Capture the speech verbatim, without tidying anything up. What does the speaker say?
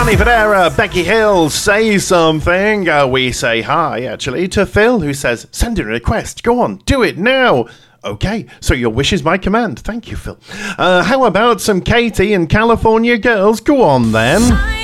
Danny Federa, Becky Hill, say something. Uh, we say hi, actually, to Phil, who says, send in a request. Go on, do it now. Okay, so your wish is my command. Thank you, Phil. Uh, how about some Katie and California Girls? Go on, then.